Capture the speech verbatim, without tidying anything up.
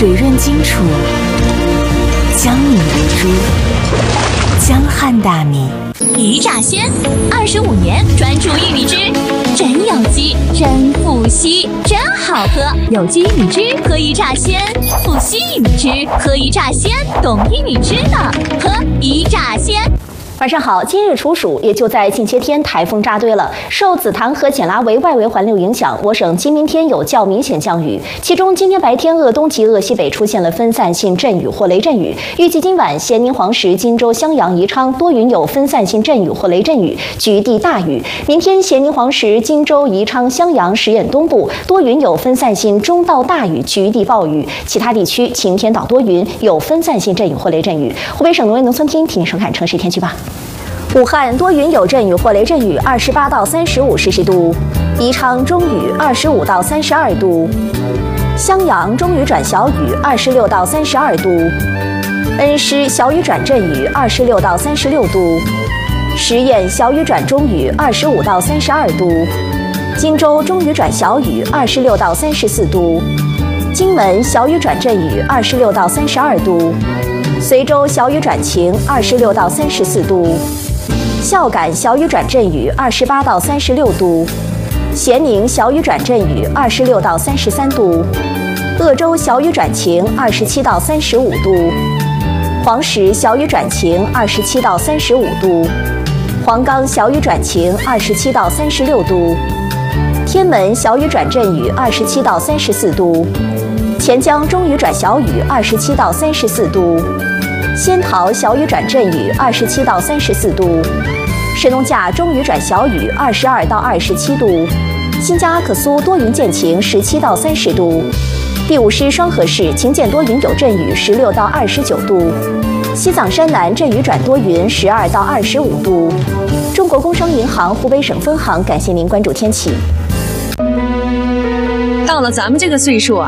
水润荆楚，江米如珠，江汉大米。 鱼炸鲜，二十五年专注玉米汁，真有机，真富硒，真好喝。有机玉米汁喝鱼炸鲜，富硒玉米汁喝鱼炸鲜，懂玉米汁的喝鱼炸鲜。 晚上好，今日处暑也就在近些天，台风扎堆了。受紫檀和简拉维外围环流影响，我省今明天有较明显降雨，其中今天白天鄂东及鄂西北出现了分散性阵雨或雷阵雨。预计今晚咸宁、黄石、荆州、襄阳、宜昌多云有分散性阵雨或雷阵雨，局地大雨。明天咸宁、黄石、荆州、宜昌、襄阳、石兖东部多云有分散性中到大雨，局地暴雨。其他地区晴天到多云，有分散性阵雨或雷阵雨。湖北省农业农村厅提醒收看城市天气报。武汉多云有阵雨或雷阵雨，二十八到三十五摄氏度；宜昌中雨，二十五到三十二度；襄阳中雨转小雨，二十六到三十二度；恩施小雨转阵雨，二十六到三十六度；石兖小雨转中雨，二十五到三十二度；荆州中雨转小雨，二十六到三十四度；荆门小雨转阵雨，二十六到三十二度；随州小雨转晴，二十六到三十四度。孝感小雨转阵雨，二十八到三十六度；咸宁小雨转阵雨，二十六到三十三度；鄂州小雨转晴，二十七到三十五度；黄石小雨转晴，二十七到三十五度；黄冈小雨转晴，二十七到三十六度；天门小雨转阵雨，二十七到三十四度；钱江中雨转小雨，二十七到三十四度；仙桃小雨转阵雨，二十七到三十四度；神农架中雨转小雨，二十二到二十七度；新疆阿克苏多云见晴，十七到三十度；第五师双河市晴见多云有阵雨，十六到二十九度；西藏山南阵雨转多云，十二到二十五度。中国工商银行湖北省分行感谢您关注天气。 到了咱们这个岁数啊，